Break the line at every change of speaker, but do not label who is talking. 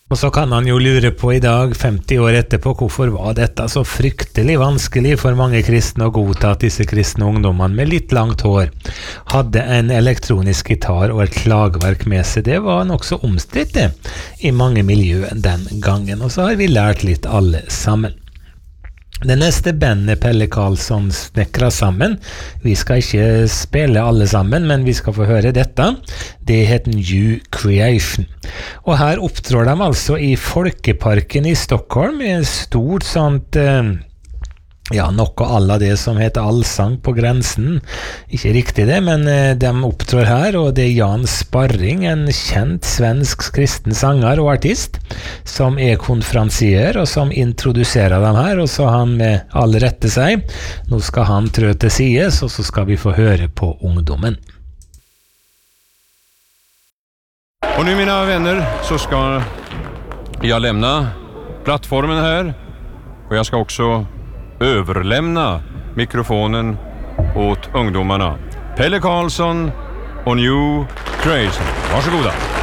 Og så kan han jo lure på I dag, 50 år etterpå, hvorfor var dette så fryktelig vanskelig for mange kristne å godta at disse kristne ungdommene med litt langt hår hadde en elektronisk gitar og et klagverk med seg. Det var nok så omstridt det, I mange miljøer den gangen, og så har vi lært litt alle sammen. Det neste bandet Pelle Karlsson snekra sammen, vi skal ikke spille alle sammen, men vi skal få høre dette. Det heter New Creation. Og her opptrår de altså I Folkeparken I Stockholm, I stort sånt, ja, noe alla det som heter Allsang på grensen. Ikke riktig det, men de opptrår her, og det Jan Sparring, en kjent svensk kristen sanger og artist, som konferansier og som introduserer dem her, og så han med all rette seg. Nå skal han trø til sides, og så skal vi få høre på ungdommen.
Och nu mina vänner så ska jag lämna plattformen här och jag ska också överlämna mikrofonen åt ungdomarna. Pelle Karlsson och New Creation. Varsågoda.